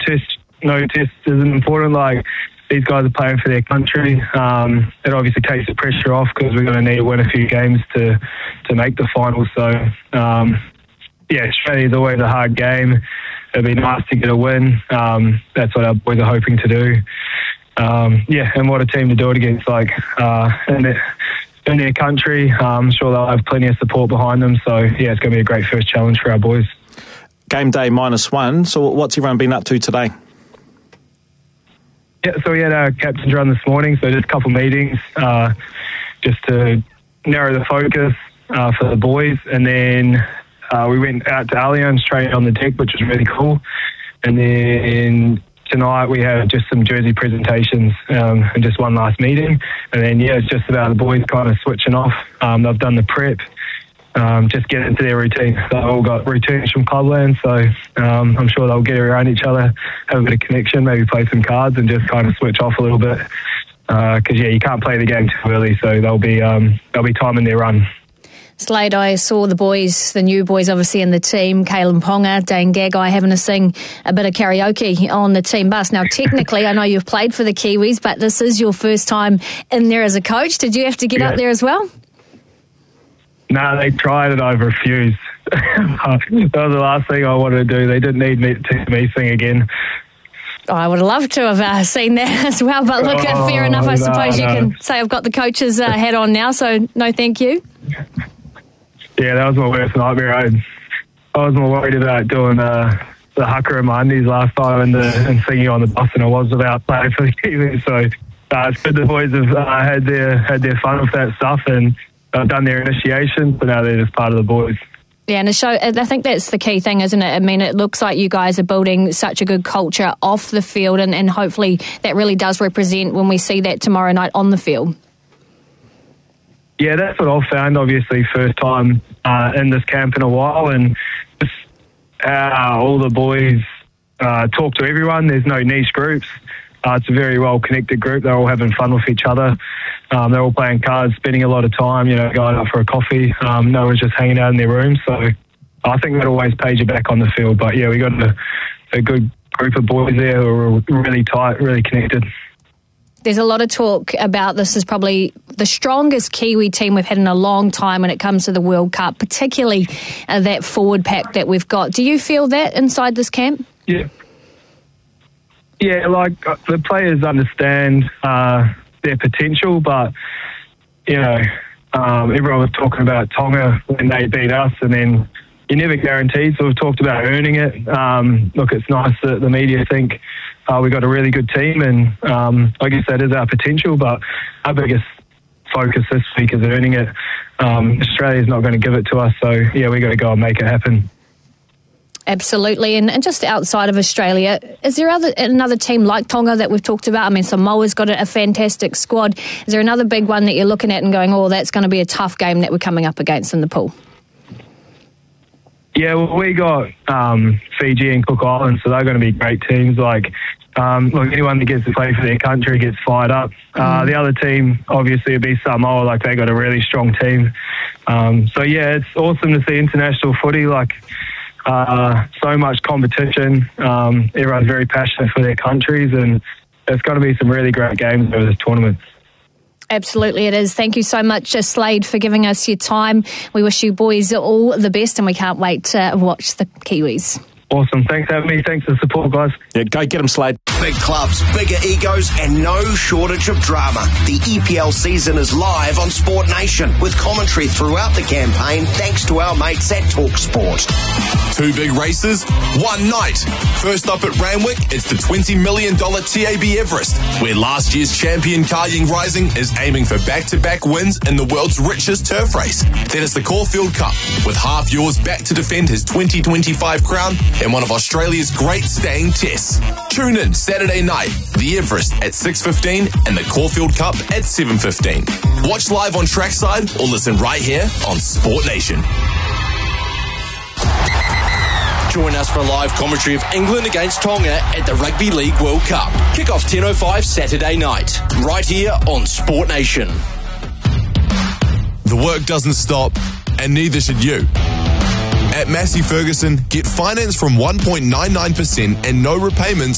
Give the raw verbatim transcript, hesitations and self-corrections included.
test, no test isn't important. Like, these guys are playing for their country. Um, it obviously takes the pressure off because we're going to need to win a few games to to make the final. So, um, yeah, Australia's always a hard game. It'd be nice to get a win. Um, that's what our boys are hoping to do. Um, yeah, and what a team to do it against. Like, uh, in, their, in their country, um, I'm sure they'll have plenty of support behind them. So, yeah, it's going to be a great first challenge for our boys. Game day minus one. So what's everyone been up to today? Yeah, so we had our captain's run this morning, so just a couple meetings uh, just to narrow the focus uh, for the boys. And then uh, we went out to Allianz, trained on the deck, which was really cool. And then tonight we had just some jersey presentations um, and just one last meeting. And then, yeah, it's just about the boys kind of switching off. Um, they've done the prep. Um, just get into their routine. They've all got routines from Clubland, so um, I'm sure they'll get around each other, have a bit of connection, maybe play some cards and just kind of switch off a little bit. Because, uh, yeah, you can't play the game too early, so they'll be um, they'll be timing their run. Slade, I saw the boys, the new boys obviously in the team, Kalyn Ponga, Dane Gagai, having to sing a bit of karaoke on the team bus. Now, technically, I know you've played for the Kiwis, but this is your first time in there as a coach. Did you have to get yeah. up there as well? No, they tried it. I refused. That was the last thing I wanted to do. They didn't need me to me sing again. Oh, I would have loved to have uh, seen that as well. But look, oh, fair enough. I suppose no, you no. can say I've got the coach's uh, hat on now, so no thank you. Yeah, that was my worst nightmare. I, I was more worried about doing uh, the haka in my undies last time and, the, and singing on the bus than I was about playing for the Kiwis. So uh, it's good the boys have uh, had their had their fun with that stuff and I've done their initiation, but now they're just part of the boys. Yeah, and to show, I think that's the key thing, isn't it? I mean, it looks like you guys are building such a good culture off the field, and, and hopefully that really does represent when we see that tomorrow night on the field. Yeah, that's what I've found, obviously, first time uh, in this camp in a while, and just how all the boys uh, talk to everyone. There's no niche groups. Uh, it's a very well-connected group. They're all having fun with each other. Um, they're all playing cards, spending a lot of time, you know, going out for a coffee. Um, no one's just hanging out in their rooms. So I think that always pays you back on the field. But, yeah, we got a, a good group of boys there who are really tight, really connected. There's a lot of talk about this is probably the strongest Kiwi team we've had in a long time when it comes to the World Cup, particularly uh, that forward pack that we've got. Do you feel that inside this camp? Yeah. Yeah, like the players understand uh, their potential, but, you know, um, everyone was talking about Tonga when they beat us, and then you're never guaranteed, so we've talked about earning it. Um, look, it's nice that the media think uh, we've got a really good team, and um, I guess that is our potential, but our biggest focus this week is earning it. Um, Australia's not going to give it to us, so, yeah, we got to go and make it happen. Absolutely, and, and just outside of Australia, is there other another team like Tonga that we've talked about? I mean, Samoa's got a, a fantastic squad. Is there another big one that you're looking at and going, oh, that's going to be a tough game that we're coming up against in the pool? Yeah, well, we got um, Fiji and Cook Islands, so they're going to be great teams. Like, um, look, anyone that gets to play for their country gets fired up. Mm. Uh, the other team, obviously, would be Samoa. Like, they got a really strong team. Um, so, yeah, it's awesome to see international footy. Like, Uh, so much competition. Um, everyone's very passionate for their countries, and there's going to be some really great games over this tournament. Absolutely it is. Thank you so much, uh, Slade, for giving us your time. We wish you boys all the best, and we can't wait to watch the Kiwis. Awesome. Thanks for having me. Thanks for the support, guys. Yeah, go get them, Slade. Big clubs, bigger egos, and no shortage of drama. The E P L season is live on Sport Nation with commentary throughout the campaign thanks to our mates at TalkSport. Two big races, one night. First up at Randwick, it's the twenty million dollars T A B Everest, where last year's champion Kalying Rising is aiming for back-to-back wins in the world's richest turf race. Then it's the Caulfield Cup, with half yours back to defend his twenty twenty-five crown in one of Australia's great staying tests. Tune in Saturday night, the Everest at six fifteen and the Caulfield Cup at seven fifteen. Watch live on Trackside or listen right here on Sport Nation. Join us for live commentary of England against Tonga at the Rugby League World Cup. Kick-off ten oh five Saturday night, right here on Sport Nation. The work doesn't stop, and neither should you. At Massey Ferguson, get finance from one point nine nine percent and no repayments